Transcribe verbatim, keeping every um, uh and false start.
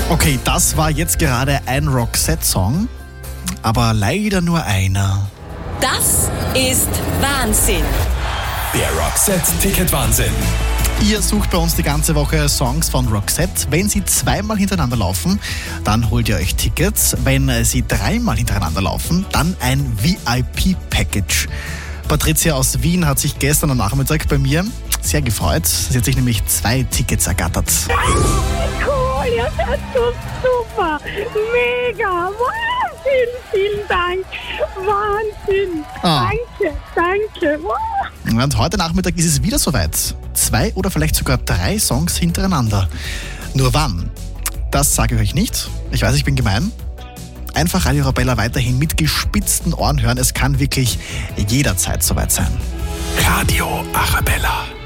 Okay, das war jetzt gerade ein Roxette-Song, aber leider nur einer. Das ist Wahnsinn. Der Roxette-Ticket-Wahnsinn. Ihr sucht bei uns die ganze Woche Songs von Roxette. Wenn sie zweimal hintereinander laufen, dann holt ihr euch Tickets. Wenn sie dreimal hintereinander laufen, dann ein V I P-Package. Patricia aus Wien hat sich gestern am Nachmittag bei mir sehr gefreut. Sie hat sich nämlich zwei Tickets ergattert. Cool, ihr seid so super, mega, wow, vielen, vielen Dank, Wahnsinn, Ah. danke, danke, wow. Und heute Nachmittag ist es wieder soweit. Zwei oder vielleicht sogar drei Songs hintereinander. Nur wann? Das sage ich euch nicht. Ich weiß, ich bin gemein. Einfach Radio Arabella weiterhin mit gespitzten Ohren hören. Es kann wirklich jederzeit soweit sein. Radio Arabella.